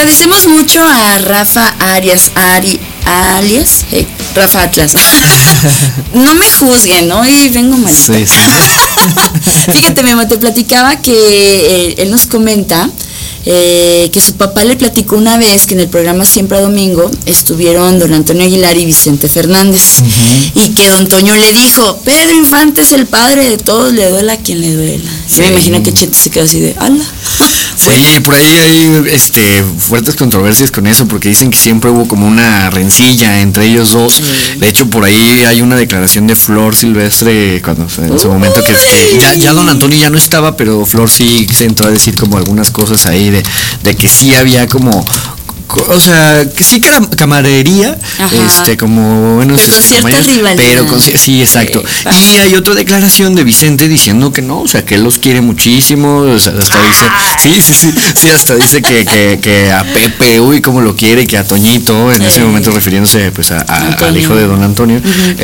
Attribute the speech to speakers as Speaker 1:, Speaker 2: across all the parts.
Speaker 1: agradecemos mucho a Rafa Arias, alias Rafa Atlas. No me juzguen, ¿no? Y vengo malita.
Speaker 2: Sí, sí.
Speaker 1: Fíjate, Memo, te platicaba que él nos comenta que su papá le platicó una vez que en el programa Siempre a Domingo estuvieron don Antonio Aguilar y Vicente Fernández, y que don Toño le dijo: Pedro Infante es el padre de todos, le duela a quien le duela. Sí. Yo me imagino que Chente se quedó así de ¡ala!
Speaker 2: Sí, por ahí hay fuertes controversias con eso, porque dicen que siempre hubo como una rencilla entre ellos dos. De hecho, por ahí hay una declaración de Flor Silvestre cuando en su momento que ya don Antonio ya no estaba, pero Flor sí se entró a decir como algunas cosas ahí de que sí había como, o sea, que sí que era camaradería, como bueno,
Speaker 1: pero con cierta rivalidad.
Speaker 2: Pero sí, exacto. Y hay otra declaración de Vicente diciendo que no, o sea, que él los quiere muchísimo, o sea, hasta dice, sí, hasta dice que a Pepe, uy, cómo lo quiere, y que a Toñito, en ese momento refiriéndose pues al hijo de don Antonio,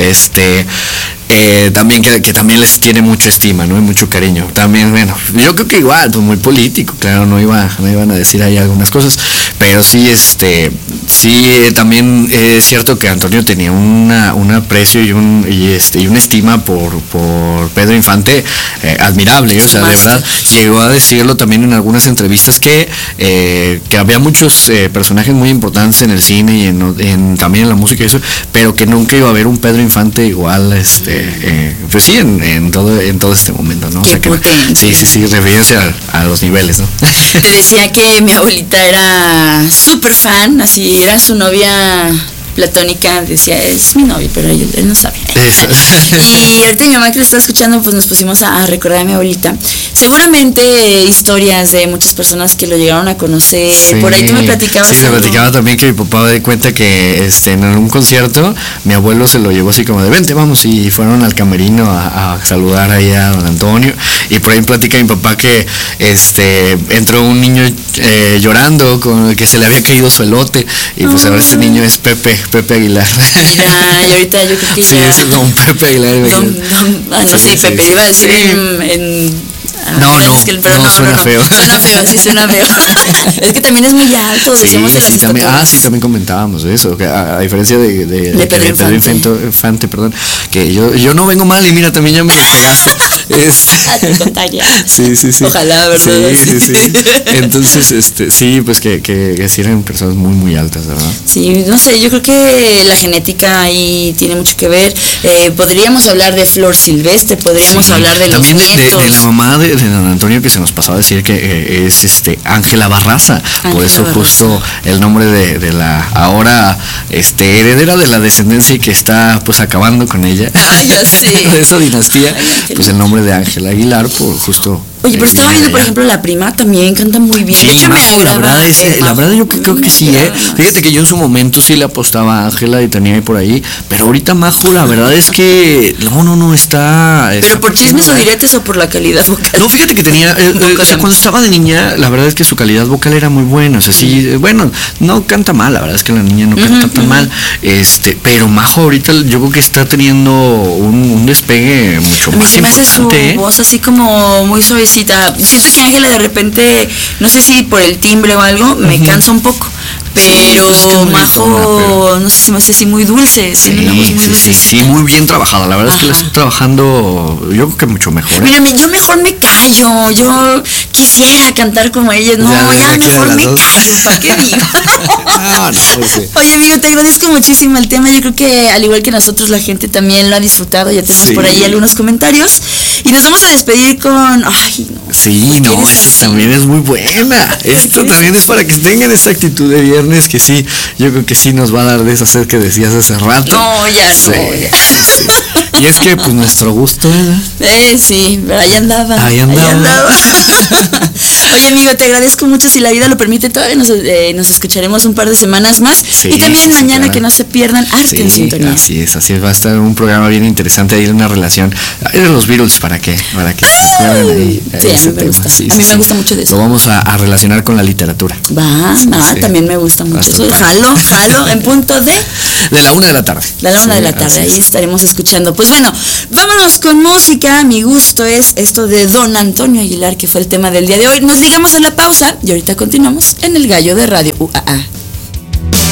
Speaker 2: también que también les tiene mucha estima, ¿no? Y mucho cariño. También, bueno, yo creo que igual, pues muy político, claro, no iban a decir ahí algunas cosas, pero sí, también es cierto que Antonio tenía un aprecio y una estima por Pedro Infante admirable, o sea, de verdad, llegó a decirlo también en algunas entrevistas que había muchos personajes muy importantes en el cine y también en la música y eso, pero que nunca iba a haber un Pedro Infante igual, pues sí, en todo este momento, ¿no? O sea que, sí, refiriéndose a los niveles, ¿no?
Speaker 1: Te decía que mi abuelita era súper fan, así era su novia platónica, decía, es mi novio, pero él no sabe.
Speaker 2: Eso.
Speaker 1: Y ahorita mi mamá que lo está escuchando, pues nos pusimos a recordar a mi abuelita. Seguramente historias de muchas personas que lo llegaron a conocer. Sí, por ahí tú me platicabas.
Speaker 2: Sí, te platicaba también que mi papá me di cuenta que en un concierto mi abuelo se lo llevó así como de vente, vamos, y fueron al camerino a saludar ahí a don Antonio. Y por ahí platica mi papá que entró un niño llorando con que se le había caído su elote, y pues ahora este niño es Pepe Aguilar.
Speaker 1: Mira, y ahorita yo creo que
Speaker 2: sí,
Speaker 1: ya.
Speaker 2: Sí, es don Pepe Aguilar.
Speaker 1: Pepe, iba a decir en
Speaker 2: suena feo.
Speaker 1: Suena feo. Es que también es muy alto, decíamos en las
Speaker 2: también, también comentábamos eso, que a diferencia de Pedro Infante, perdón, que yo no vengo mal y mira, también ya me lo pegaste.
Speaker 1: Te contagia.
Speaker 2: Sí.
Speaker 1: Ojalá, ¿verdad?
Speaker 2: Sí. Entonces, sí, pues que sí eran personas muy, muy altas, ¿verdad?
Speaker 1: Sí, no sé, yo creo que la genética ahí tiene mucho que ver. Podríamos hablar de Flor Silvestre, podríamos hablar de los nietos.
Speaker 2: De la mamá de don Antonio, que se nos pasaba a decir que es Ángela Barraza, por eso justo el nombre de la ahora heredera de la descendencia y que está pues acabando con ella.
Speaker 1: Ay, ya sé.
Speaker 2: De esa dinastía, pues el nombre de Ángela Aguilar, por justo.
Speaker 1: Oye, pero estaba viendo, por ejemplo, la prima también canta muy bien.
Speaker 2: Sí,
Speaker 1: de hecho,
Speaker 2: Majo, la verdad yo creo que sí, Fíjate que yo en su momento sí le apostaba a Ángela y tenía ahí por ahí, pero ahorita Majo, la verdad es que no está.
Speaker 1: ¿Pero por chismes o diretes o por la calidad vocal?
Speaker 2: No, fíjate que tenía, cuando estaba de niña, la verdad es que su calidad vocal era muy buena, o sea, sí, bueno, no canta mal, la verdad es que la niña no canta tan mal, pero Majo ahorita yo creo que está teniendo un despegue mucho más importante.
Speaker 1: Me hace su voz así como muy suavecita. Siento que Ángela de repente, no sé si por el timbre o algo, me cansa un poco. Pero sí, Majo, no sé, se me hace así muy dulce.
Speaker 2: Sí, muy bien trabajada. La verdad es que la estoy trabajando, yo creo que mucho mejor.
Speaker 1: Mírame, yo mejor me callo. Yo quisiera cantar como ella. No, ya mejor me callo. ¿Para qué digo? Oye, amigo, te agradezco muchísimo el tema. Yo creo que al igual que nosotros, la gente también lo ha disfrutado. Ya tenemos por ahí algunos comentarios. Y nos vamos a despedir con.
Speaker 2: También es muy buena. Esto también es para que tengan esa actitud de viernes que sí, yo creo que sí nos va a dar de esa sed que decías hace rato.
Speaker 1: No, ya.
Speaker 2: Sí. Y es que pues nuestro gusto,
Speaker 1: sí, pero ahí andaba. Oye, amigo, te agradezco mucho. Si la vida lo permite, todavía nos escucharemos un par de semanas más. Y también mañana, claro, que no se pierdan Arte en Sintonía.
Speaker 2: Así es, va a estar un programa bien interesante. Hay una relación de los Beatles para que ahí ese tema.
Speaker 1: A mí me gusta mucho de eso.
Speaker 2: Lo vamos a relacionar con la literatura.
Speaker 1: También me gusta mucho eso. Jalo, en punto de
Speaker 2: la 1 de la tarde.
Speaker 1: De la 1 de la tarde, ahí estaremos escuchando. Pues bueno, vámonos con música. Mi gusto es esto de don Antonio Aguilar, que fue el tema del día de hoy. Nos Llegamos a la pausa y ahorita continuamos en el Gallo de Radio UAA.